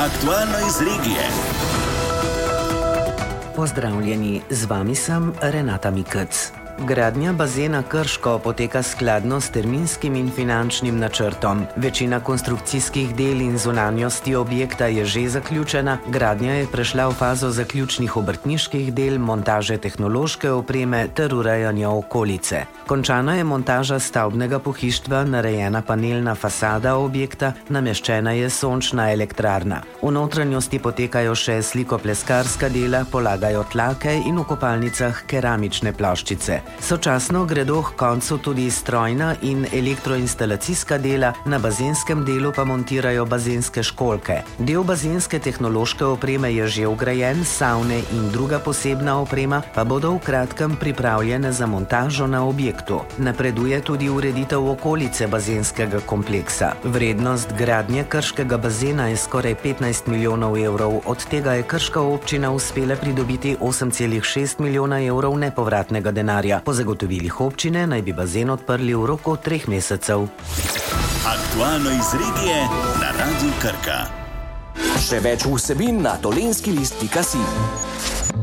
Aktualno iz regije. Pozdravljeni, z vami sem Renata Mikec. Gradnja bazena Krško poteka skladno s terminskim in finančnim načrtom. Večina konstrukcijskih del in zunanjosti objekta je že zaključena, gradnja je prešla v fazo zaključnih obrtniških del, montaže tehnološke opreme ter urejanja okolice. Končana je montaža stavbnega pohištva, narejena panelna fasada objekta, nameščena je sončna elektrarna. V notranjosti potekajo še slikopleskarska dela, polagajo tlake in v kopalnicah keramične ploščice. Sočasno gredo k koncu tudi strojna in elektroinstalacijska dela, na bazenskem delu pa montirajo bazenske školjke. Del bazenske tehnološke opreme je že vgrajen, savne in druga posebna oprema pa bodo v kratkem pripravljene za montažo na objektu. Napreduje tudi ureditev okolice bazenskega kompleksa. Vrednost gradnje krškega bazena je skoraj 15 milijonov evrov, od tega je krška občina uspela pridobiti 8,6 milijona evrov nepovratnega denarja. Po zagotovilih občine naj bi bazen odprli v roku 3 mesecev. Aktualno iz regije na Radiu Krka. Še več vsebin na tolenskilist.si.